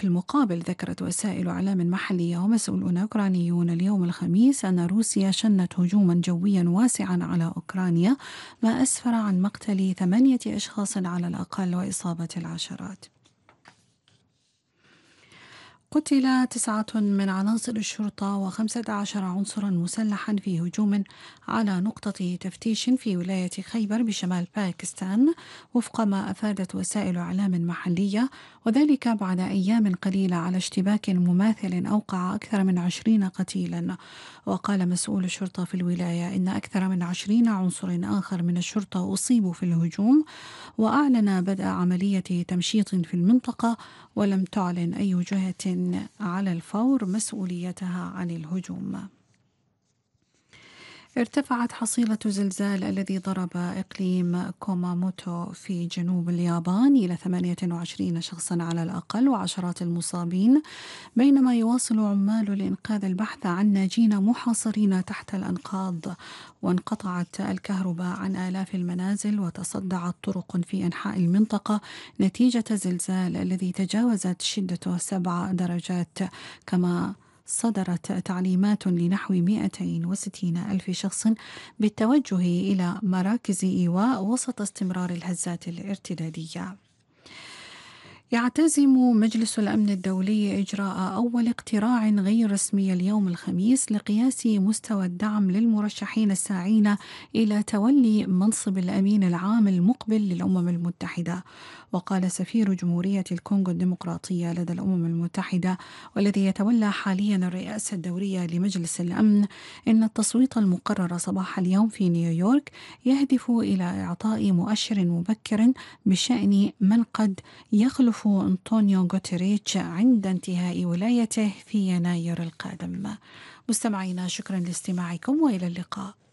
في المقابل ذكرت وسائل إعلام محلية ومسؤولون أوكرانيون اليوم الخميس أن روسيا شنت هجوما جويا واسعا على أوكرانيا، ما أسفر عن مقتل 8 أشخاص على الأقل وإصابة العشرات. قتل 9 من عناصر الشرطة و15 عنصرا مسلحا في هجوم على نقطة تفتيش في ولاية خيبر بشمال باكستان، وفق ما أفادت وسائل إعلام محلية، وذلك بعد أيام قليلة على اشتباك مماثل أوقع أكثر من 20 قتيلا. وقال مسؤول الشرطة في الولاية إن أكثر من 20 عنصر آخر من الشرطة أصيبوا في الهجوم، وأعلن بدء عملية تمشيط في المنطقة، ولم تعلن أي جهة على الفور مسؤوليتها عن الهجوم. ارتفعت حصيلة زلزال الذي ضرب إقليم كوماموتو في جنوب اليابان إلى 28 شخصا على الأقل وعشرات المصابين، بينما يواصل عمال الإنقاذ البحث عن ناجين محاصرين تحت الأنقاض. وانقطعت الكهرباء عن آلاف المنازل وتصدعت طرق في أنحاء المنطقة نتيجة زلزال الذي تجاوزت شدته 7 درجات. كما صدرت تعليمات لنحو 260 ألف شخص بالتوجه إلى مراكز إيواء وسط استمرار الهزات الارتدادية. يعتزم مجلس الأمن الدولي إجراء أول اقتراع غير رسمي اليوم الخميس لقياس مستوى الدعم للمرشحين الساعين إلى تولي منصب الأمين العام المقبل للأمم المتحدة. وقال سفير جمهورية الكونغو الديمقراطية لدى الأمم المتحدة والذي يتولى حاليا الرئاسة الدورية لمجلس الأمن إن التصويت المقرر صباح اليوم في نيويورك يهدف إلى إعطاء مؤشر مبكر بشأن من قد يخلف أنطونيو غوتيريتش عند انتهاء ولايته في يناير القادم. مستمعينا، شكرا لاستماعكم وإلى اللقاء.